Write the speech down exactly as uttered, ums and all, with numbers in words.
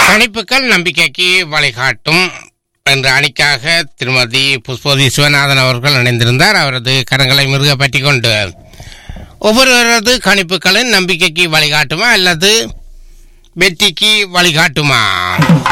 கணிப்புகள் நம்பிக்கைக்கு வழிகாட்டும் என்ற அணிக்காக திருமதி புஷ்பவதி சிவநாதன் அவர்கள் இணைந்திருந்தார். அவரது கரங்களை மிருக பற்றி கொண்டு ஒவ்வொருவரது கணிப்புகளின் நம்பிக்கைக்கு வழிகாட்டுமா அல்லது வெற்றிக்கு வழிகாட்டுமா?